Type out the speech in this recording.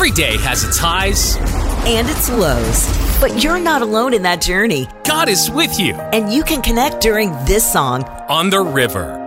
Every day has its highs and its lows. But you're not alone in that journey. God is with you And you can connect during this song on the river.